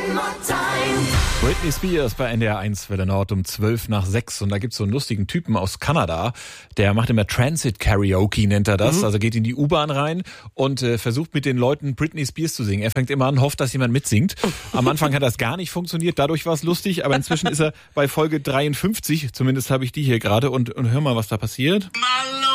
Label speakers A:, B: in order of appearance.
A: Britney Spears bei NDR 1 Welle Nord um 5:12. Und da gibt's so einen lustigen Typen aus Kanada, der macht immer Transit Karaoke, nennt er das. Also geht in die U-Bahn rein und versucht mit den Leuten Britney Spears zu singen. Er fängt immer an, hofft, dass jemand mitsingt. Am Anfang hat das gar nicht funktioniert, dadurch war es lustig, aber inzwischen ist er bei Folge 53, zumindest habe ich die hier gerade, und hör mal, was da passiert.
B: My